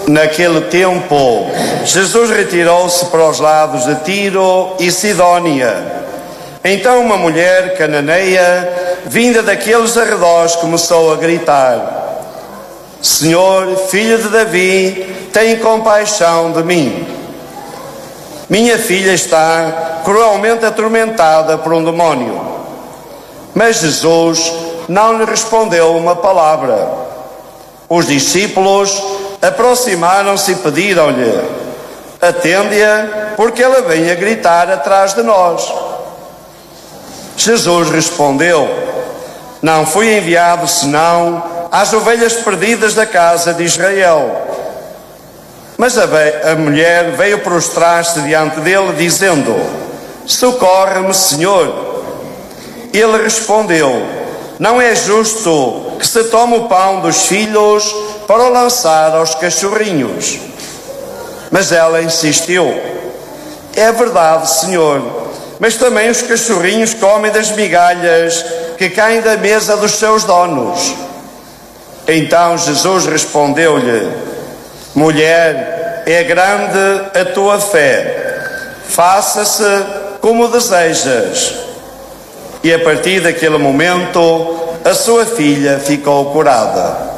Naquele tempo, Jesus retirou-se para os lados de Tiro e Sidónia. Então uma mulher cananeia, vinda daqueles arredores, começou a gritar: Senhor, filho de Davi, tem compaixão de mim. Minha filha está cruelmente atormentada por um demónio. Mas Jesus não lhe respondeu uma palavra. Os discípulos aproximaram-se e pediram-lhe: atende-a, porque ela vem a gritar atrás de nós. Jesus respondeu: não fui enviado senão às ovelhas perdidas da casa de Israel. Mas a mulher veio prostrar-se diante dele, dizendo: socorre-me, Senhor. Ele respondeu: não é justo que se tome o pão dos filhos para o lançar aos cachorrinhos. Mas ela insistiu: é verdade, Senhor, mas também os cachorrinhos comem das migalhas que caem da mesa dos seus donos. Então Jesus respondeu-lhe: mulher, é grande a tua fé, faça-se como desejas. E a partir daquele momento, a sua filha ficou curada.